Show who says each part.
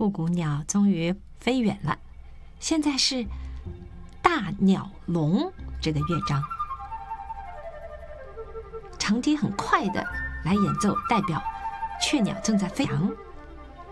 Speaker 1: 布谷鸟终于飞远了。现在是大鸟笼这个乐章，长笛很快的来演奏，代表雀鸟正在飞翔。